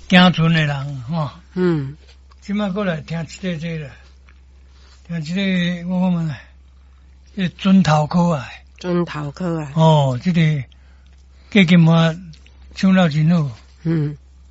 行村的人吼， 嗯， 即摆过来听这了，听这个我讲嘛，这准头科啊， 准头科啊， 哦，这个计金花唱了真好， 嗯，